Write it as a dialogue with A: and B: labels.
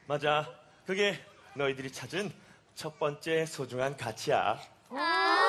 A: 맞아. 그게 너희들이 찾은 첫 번째 소중한 가치야.
B: 아,